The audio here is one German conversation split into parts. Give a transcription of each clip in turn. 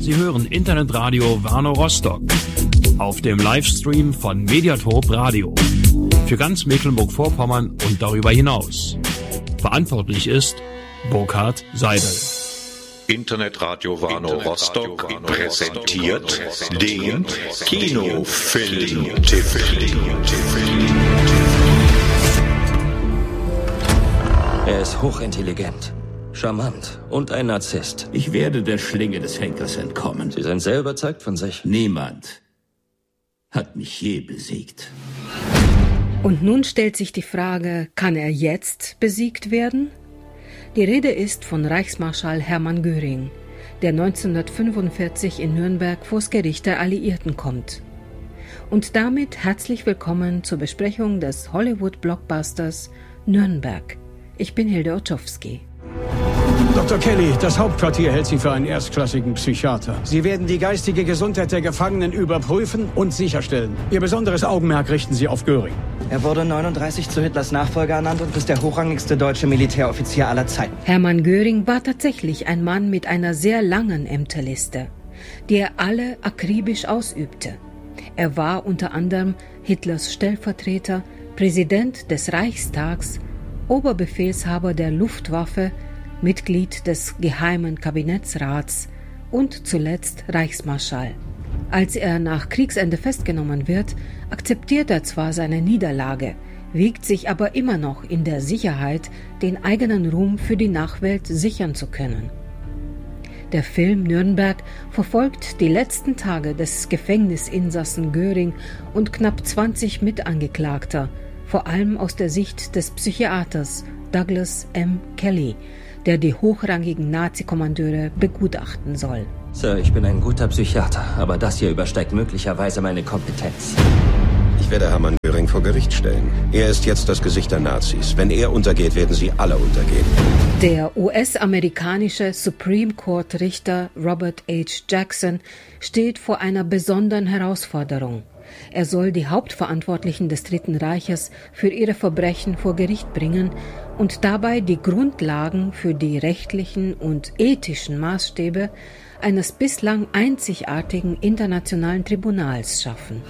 Sie hören Internetradio Warnow Rostock auf dem Livestream von Mediatop Radio für ganz Mecklenburg-Vorpommern und darüber hinaus. Verantwortlich ist Burkhard Seidel. Internetradio Warnow Rostock präsentiert den Kinofilm-Tipp. Er ist hochintelligent, charmant und ein Narzisst. Ich werde der Schlinge des Henkers entkommen. Sie sind sehr überzeugt von sich. Niemand hat mich je besiegt. Und nun stellt sich die Frage, kann er jetzt besiegt werden? Die Rede ist von Reichsmarschall Hermann Göring, der 1945 in Nürnberg vors Gericht der Alliierten kommt. Und damit herzlich willkommen zur Besprechung des Hollywood-Blockbusters Nürnberg. Ich bin Hilde Otschowski. Dr. Kelly, das Hauptquartier hält Sie für einen erstklassigen Psychiater. Sie werden die geistige Gesundheit der Gefangenen überprüfen und sicherstellen. Ihr besonderes Augenmerk richten Sie auf Göring. Er wurde 1939 zu Hitlers Nachfolger ernannt und ist der hochrangigste deutsche Militäroffizier aller Zeiten. Hermann Göring war tatsächlich ein Mann mit einer sehr langen Ämterliste, die er alle akribisch ausübte. Er war unter anderem Hitlers Stellvertreter, Präsident des Reichstags, Oberbefehlshaber der Luftwaffe, Mitglied des Geheimen Kabinettsrats und zuletzt Reichsmarschall. Als er nach Kriegsende festgenommen wird, akzeptiert er zwar seine Niederlage, wiegt sich aber immer noch in der Sicherheit, den eigenen Ruhm für die Nachwelt sichern zu können. Der Film Nürnberg verfolgt die letzten Tage des Gefängnisinsassen Göring und knapp 20 Mitangeklagter, vor allem aus der Sicht des Psychiaters Douglas M. Kelly, der die hochrangigen Nazi-Kommandeure begutachten soll. Sir, ich bin ein guter Psychiater, aber das hier übersteigt möglicherweise meine Kompetenz. Ich werde Hermann Göring vor Gericht stellen. Er ist jetzt das Gesicht der Nazis. Wenn er untergeht, werden sie alle untergehen. Der US-amerikanische Supreme Court-Richter Robert H. Jackson steht vor einer besonderen Herausforderung. Er soll die Hauptverantwortlichen des Dritten Reiches für ihre Verbrechen vor Gericht bringen und dabei die Grundlagen für die rechtlichen und ethischen Maßstäbe eines bislang einzigartigen internationalen Tribunals schaffen.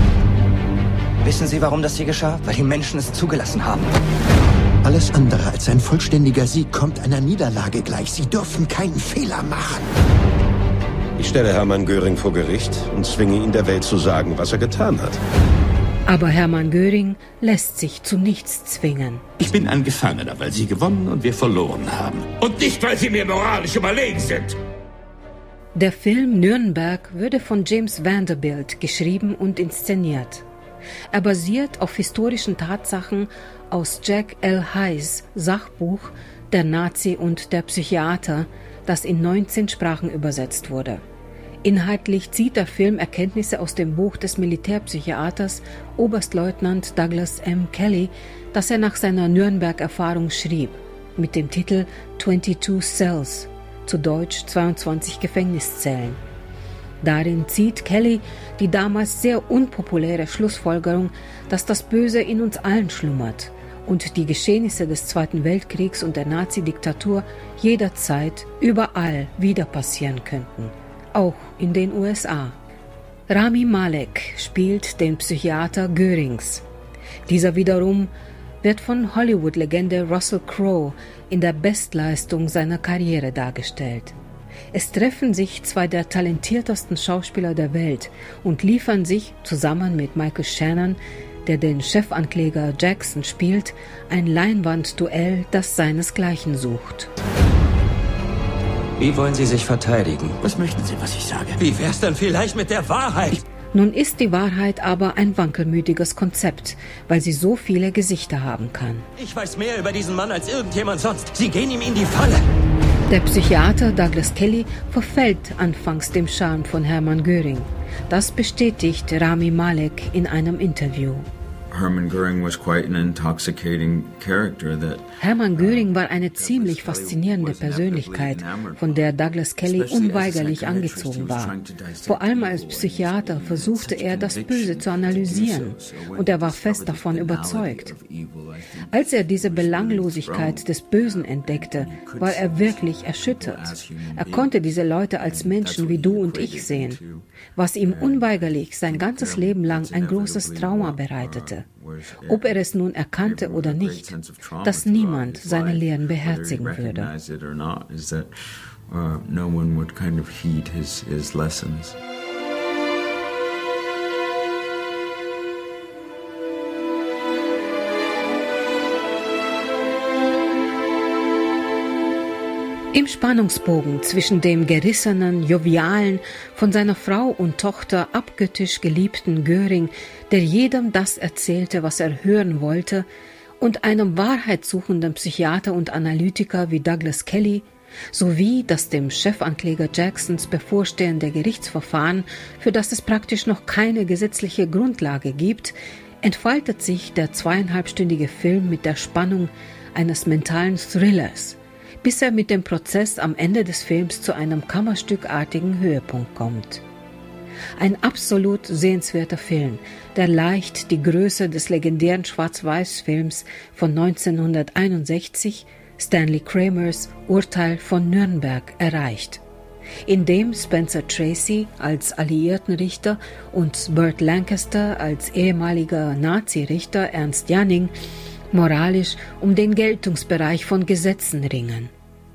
Wissen Sie, warum das hier geschah? Weil die Menschen es zugelassen haben. Alles andere als ein vollständiger Sieg kommt einer Niederlage gleich. Sie dürfen keinen Fehler machen. Ich stelle Hermann Göring vor Gericht und zwinge ihn der Welt zu sagen, was er getan hat. Aber Hermann Göring lässt sich zu nichts zwingen. Ich bin ein Gefangener, weil Sie gewonnen und wir verloren haben. Und nicht, weil Sie mir moralisch überlegen sind. Der Film Nürnberg wurde von James Vanderbilt geschrieben und inszeniert. Er basiert auf historischen Tatsachen aus Jack L. Hayes' Sachbuch Der Nazi und der Psychiater, das in 19 Sprachen übersetzt wurde. Inhaltlich zieht der Film Erkenntnisse aus dem Buch des Militärpsychiaters Oberstleutnant Douglas M. Kelly, das er nach seiner Nürnberg-Erfahrung schrieb, mit dem Titel 22 Cells, zu Deutsch 22 Gefängniszellen. Darin zieht Kelly die damals sehr unpopuläre Schlussfolgerung, dass das Böse in uns allen schlummert und die Geschehnisse des Zweiten Weltkriegs und der Nazi-Diktatur jederzeit überall wieder passieren könnten, auch in den USA. Rami Malek spielt den Psychiater Görings. Dieser wiederum wird von Hollywood-Legende Russell Crowe in der Bestleistung seiner Karriere dargestellt. Es treffen sich zwei der talentiertesten Schauspieler der Welt und liefern sich zusammen mit Michael Shannon, der den Chefankläger Jackson spielt, ein Leinwandduell, das seinesgleichen sucht. Wie wollen Sie sich verteidigen? Was möchten Sie, was ich sage? Wie wär's denn vielleicht mit der Wahrheit? Nun ist die Wahrheit aber ein wankelmütiges Konzept, weil sie so viele Gesichter haben kann. Ich weiß mehr über diesen Mann als irgendjemand sonst. Sie gehen ihm in die Falle. Der Psychiater Douglas Kelly verfällt anfangs dem Charme von Hermann Göring. Das bestätigt Rami Malek in einem Interview. Hermann Göring was quite an intoxicating character that Hermann Göring war eine ziemlich faszinierende Persönlichkeit, von der Douglas Kelly unweigerlich angezogen war. Vor allem als Psychiater versuchte er, das Böse zu analysieren, und er war fest davon überzeugt. Als er diese Belanglosigkeit des Bösen entdeckte, war er wirklich erschüttert. Er konnte diese Leute als Menschen wie du und ich sehen, was ihm unweigerlich sein ganzes Leben lang ein großes Trauma bereitete. Ob er es nun erkannte oder nicht, dass niemand seine Lehren beherzigen würde. Im Spannungsbogen zwischen dem gerissenen, jovialen, von seiner Frau und Tochter abgöttisch geliebten Göring, der jedem das erzählte, was er hören wollte, und einem wahrheitssuchenden Psychiater und Analytiker wie Douglas Kelly, sowie das dem Chefankläger Jacksons bevorstehende Gerichtsverfahren, für das es praktisch noch keine gesetzliche Grundlage gibt, entfaltet sich der 2,5-stündige Film mit der Spannung eines mentalen Thrillers, bis er mit dem Prozess am Ende des Films zu einem kammerstückartigen Höhepunkt kommt. Ein absolut sehenswerter Film, der leicht die Größe des legendären Schwarz-Weiß-Films von 1961, Stanley Kramers Urteil von Nürnberg, erreicht, in dem Spencer Tracy als Alliiertenrichter und Burt Lancaster als ehemaliger Nazi-Richter Ernst Janning moralisch um den Geltungsbereich von Gesetzen ringen.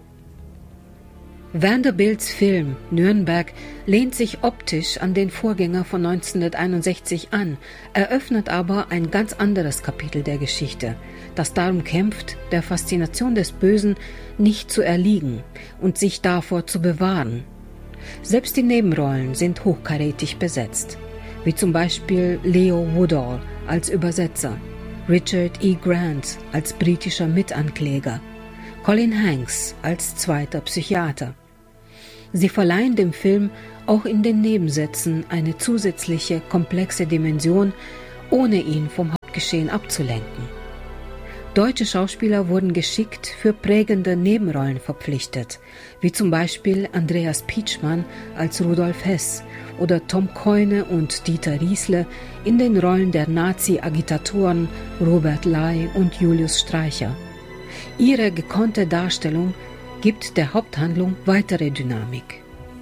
Vanderbilts Film Nürnberg lehnt sich optisch an den Vorgänger von 1961 an, eröffnet aber ein ganz anderes Kapitel der Geschichte, das darum kämpft, der Faszination des Bösen nicht zu erliegen und sich davor zu bewahren. Selbst die Nebenrollen sind hochkarätig besetzt, wie zum Beispiel Leo Woodall als Übersetzer, Richard E. Grant als britischer Mitankläger, Colin Hanks als zweiter Psychiater. Sie verleihen dem Film auch in den Nebensätzen eine zusätzliche, komplexe Dimension, ohne ihn vom Hauptgeschehen abzulenken. Deutsche Schauspieler wurden geschickt für prägende Nebenrollen verpflichtet, wie zum Beispiel Andreas Pietschmann als Rudolf Hess oder Tom Keune und Dieter Riesle in den Rollen der Nazi-Agitatoren Robert Ley und Julius Streicher. Ihre gekonnte Darstellung gibt der Haupthandlung weitere Dynamik.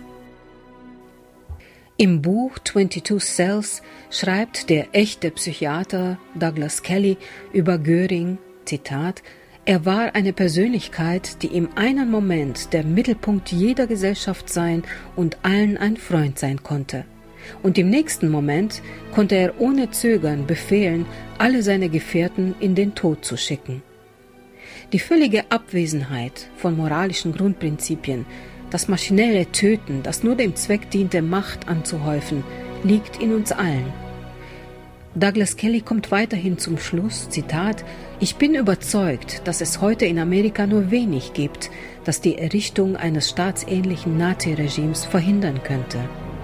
Im Buch 22 Cells schreibt der echte Psychiater Douglas Kelly über Göring, Zitat, er war eine Persönlichkeit, die im einen Moment der Mittelpunkt jeder Gesellschaft sein und allen ein Freund sein konnte. Und im nächsten Moment konnte er ohne Zögern befehlen, alle seine Gefährten in den Tod zu schicken. Die völlige Abwesenheit von moralischen Grundprinzipien, das maschinelle Töten, das nur dem Zweck diente, Macht anzuhäufen, liegt in uns allen. Douglas Kelly kommt weiterhin zum Schluss, Zitat, ich bin überzeugt, dass es heute in Amerika nur wenig gibt, das die Errichtung eines staatsähnlichen Naziregimes verhindern könnte.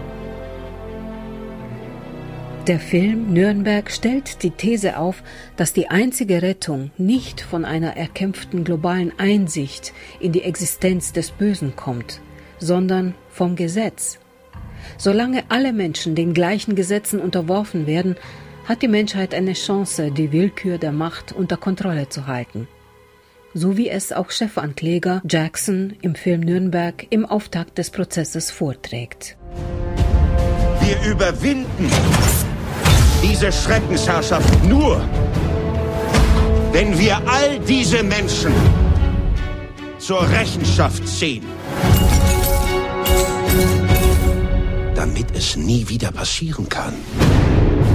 Der Film Nürnberg stellt die These auf, dass die einzige Rettung nicht von einer erkämpften globalen Einsicht in die Existenz des Bösen kommt, sondern vom Gesetz. Solange alle Menschen den gleichen Gesetzen unterworfen werden, hat die Menschheit eine Chance, die Willkür der Macht unter Kontrolle zu halten. So wie es auch Chefankläger Jackson im Film Nürnberg im Auftakt des Prozesses vorträgt. Wir überwinden diese Schreckensherrschaft nur, wenn wir all diese Menschen zur Rechenschaft ziehen. Damit es nie wieder passieren kann.